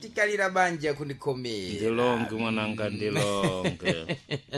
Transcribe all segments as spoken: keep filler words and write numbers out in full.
chikalira banja kunikomera ndilonge mwananga ndilonge.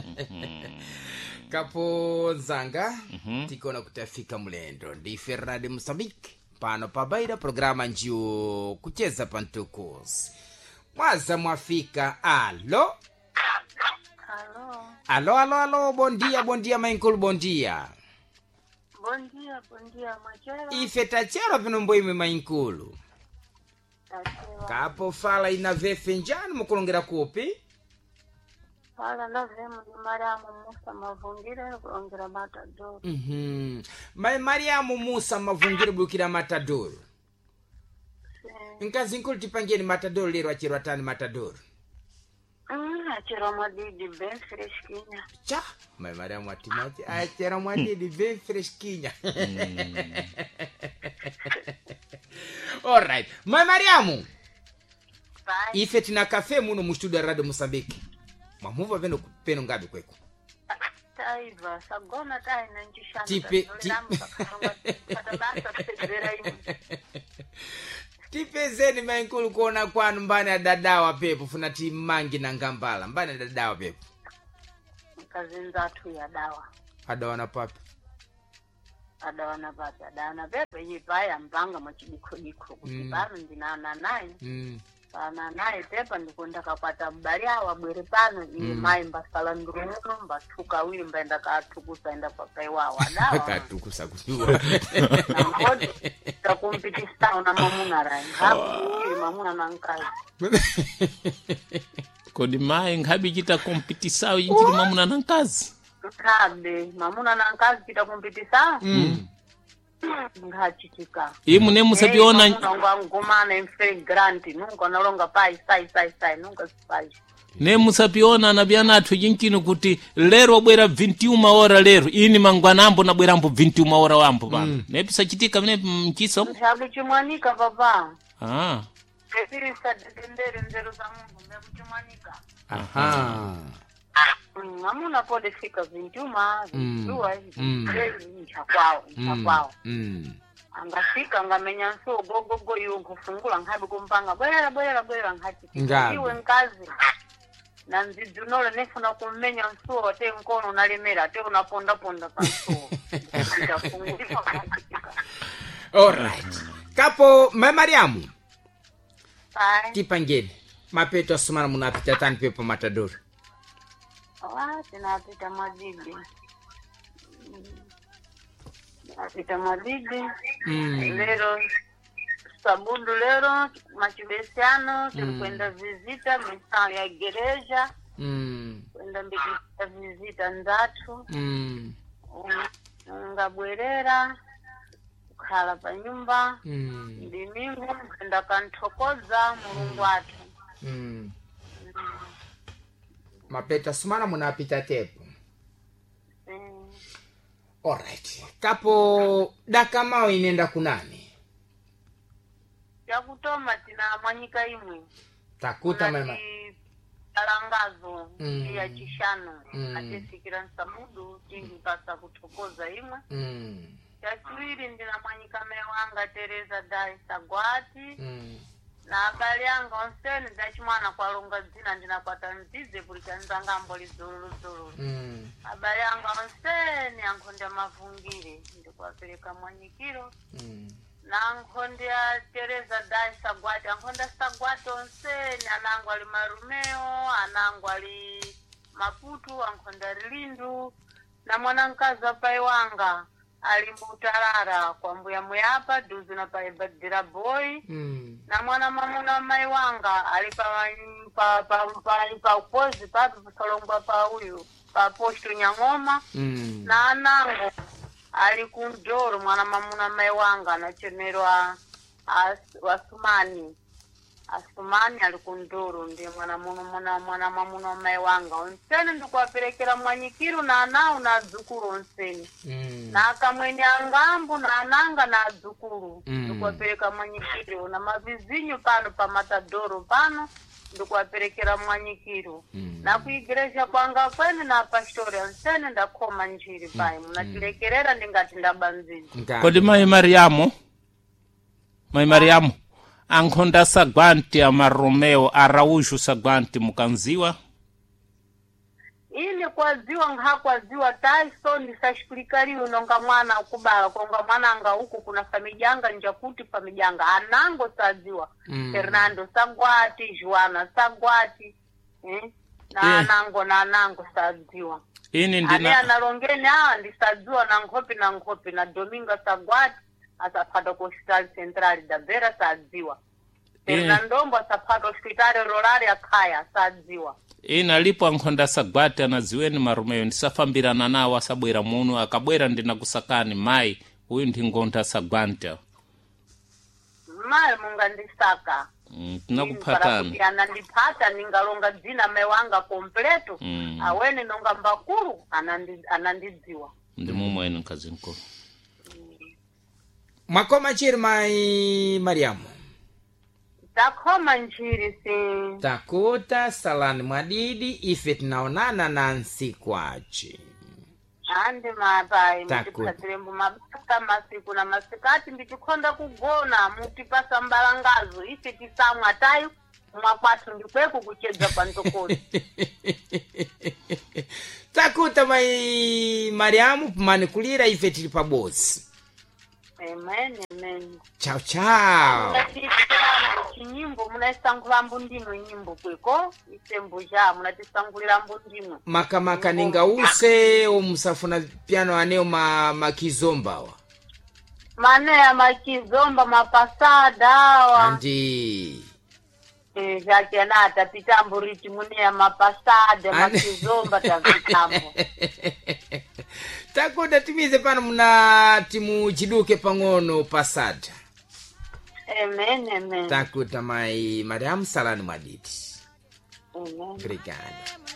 Kapo Nzanga, Mhm. tikona kutafika mlendo. Ndi Fernando Mozambique. Pano pabaida programa njiu kucheza pantukuzi. Mwaza mwafika. Alo? Alô, Alo, alo, alo. Bom dia, bom dia, Michael, bom dia. bom dia, bom dia, Machera. Ife tachero vinombo imwe Michael. Tachewa. Kapo fala ina vefe njani mukulongera kupi? Fala na vemu ni Mariamu Musa Mavungire kulongera Matador. Mhm. Mai Mariamu Musa Mavungire bukira Matador. Sim. Nkazi nkulu tipangeni Matador lero achero atani Matador. Hum, achirou madidi bem fresquinha. Cha, mai Mariamu atimache achera mwadidi bem fresquinha. All right. Mai Mariamu, Pai. ife tina cafe muno mu studio ya Radio Mozambique. Mamuva veno peno ngabe kweko. Taiva, sagona tai na nchishana. Tipe- Tipe. Katabasa kusezera imu. Tipezeni Michael kuona kwanu mbani ya dadawa pepo funa timangi na ngambala mbani ya dadawa pepo. Kazinza tu ya dawa. Adawa na papi. Adawa na papi. Adawa na pepe yipaya mpanga machidiko diko. Kutibano ndinana naye. Mm. Pana naye pepa ndikunda kapata mbali awa bwere pano ili mai mbasala ndurumuno mbatuka wili mbaenda katukusa enda papai wawa dawa. Katukusa kujua. Na mbodi takumpitisa una mamuna rai. Hapu ili mamuna na nkazi. Kodi mai ngabi kita kompetisawo injili mamuna na nkazi. Kabe mamuna na nkazi kita kumpitisa. Mm. Ngachitika. Imu ne musabiona Nunga ngumana imfe granti. Nunga nalonga pai sai sai sai. Nunga sai. ne musabiona na byana athu jinkino kuti lero bwera vinte e uma hora lero ini mangwanambo na bwerambo vinte e uma hora wambo bana. Mm. Ne pisachitika mne mchiso. Shabu chimwanika papa. Ah. Kefiri sa dendere nzero za mungu. Mbe kuchimwanika. Aha. Hamuna pode fika vintuma, vintua, Mm. ncha kwao, ncha Mm. kwao. Mm. Angafika ngamenya nso go go go yu kufungula ngabe kumpanga bwera bwera bwera ngati. Ngabe. Iwe nkazi. Na nzidunolo nefuna kumenya nso wate nkono nalemera ate unaponda ponda panso. Ndafungulika katika. All right. Kapo mai Mariamu, Pai. tipangeni. Mapeto asumana munapita tani pepo Matador. Wa tinapita madidi. Tinapita madidi. Mm. Lero sabudu lero machibesiano tulikwenda visita misao ya gereja Mm. kwenda mbikita visita ndatu Mm. ngabwerera kukhala pa nyumba Mm. ndimingu kwenda kanthokoza mulungu athu. Mm. Mapeto asumana munapita tepo. Mm. All right. Kapo dakamao inenda kunani? Yakutoma tina mwanyika imwe Takuta mai Unati alangazo Mm. ya chishano Mm. atesikira nsamudu tingi pasa kuthokoza imwe. Mm. Chachiwiri ndina mwanyika mewanga Teresa Dai Sagwati Mm. na abali anga onseni ndachimwana kwa longa dzina ndinakwata mzize kulikanza ngambo lizuluzulu. Mm. Abali anga onseni ankhonde mavungire ndikuwapeleka mwanyikiro Mm. na ankhonde ya Teresa Dai Sagwati ankhonde Sagwati onseni anangu ali Marumeo anangu ali Maputu ankhonde ali Lindu na mwanankazi apai wanga ali Mutarara kwa mbuya muyapa duzu na pa Badira boy. Mm. Na mwana mamuna mai wanga alipa pa pa pa pa upozi pa kusolongwa pa huyu pa posto Nyangoma. Mm. Na anango alikundoro mwana mamuna mai wanga na chemerwa Asumani. Asumani alikundoro ndiye mwana muno mwana mwana mamuna mai wanga onseni ndikuwapelekera mwanyikiru na anao na adzukuru onseni. Mm. Na akamwene angambu na ananga na adzukuru Mm. ndikuwapeleka mwanyikiru na mavizinyu pano pa Matadoro pano ndikuwapelekera mwanyikiru. Mm. Na kuigereja kwanga kwene na pastori onsene ndakhoma njiri pai munatilekerera ndingati ndabanzizi. Nga. Kodi mai Mariamu. Mai Mariamu. ankhonda sagwanti ama Romeo Araújo sagwanti mukanziwa ili kwaziwa ngakwaziwa taiso ndisashikulikaliwe nonga mwana ukubala konga mwana anga huku kuna famijanga njakuti famijanga anango saziwa mm. Fernando Sagwati, Joana Sagwati eh? na yeah. Anango na anango saziwa ini ndina ane analongeni hawa ndisaziwa na Nkhopi na Nkhopi na Dominga Sagwati asapata kwa hospitali centrali da Vera saziwa Fernandombo asapata hospitali Rorari Akaya saziwa ina lipo ankhonda Sagwati anaziweni Marumeo ndisafambirana nawo asabwera muno akabwera ndina kusakani mai uyu ndingonda Sagwati mai munga ndisaka mm, tinakuphatana anandipata ningalonga dzina mewanga kompleto mm. Awene nonga mbakuru anandi anandidziwa ndi mumwene nkazi nkulu mm. Mwakoma chiri mai Mariamu takhoma njiri si takuta salani mwadidi ife tinaonana na nsikwachi andi mapai mutipasilembu mabasa masiku na masikati mbitikhonda kugona mutipasa mbalangazo ife tisamwa tayo mwakwathu ndikweku kuchedza pantokoli takuta mai Mariamu manikulira ife tili pabosi. Amen, amen. Ciao ciao. Nyimbo munaisangula mbundimo nyimbo kweko isembo ja munatisangulira mbundimo maka maka ningause omusafuna piano aneo ma makizomba wa mane ya makizomba mapasada wa andi eh jake na tapitambo riti mune ya mapasada makizomba tapitambo takuda timize pano muna timu chiduke pangono pasada. Amen, amen. Takuta mai Mariamu salani mwaditi. Amen. Obrigado.